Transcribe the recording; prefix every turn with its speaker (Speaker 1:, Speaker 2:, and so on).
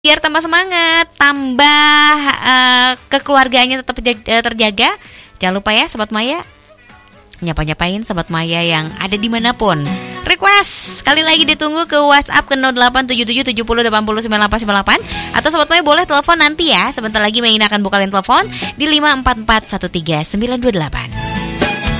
Speaker 1: biar tambah semangat, tambah kekeluargaannya tetap terjaga. Jangan lupa ya Sobat Maya, nyapa-nyapain Sobat Maya yang ada dimanapun. Request sekali lagi ditunggu ke WhatsApp ke 087770809898. Atau Sobat Maya boleh telepon nanti ya. Sebentar lagi Maina akan bukalin telepon di 5441398.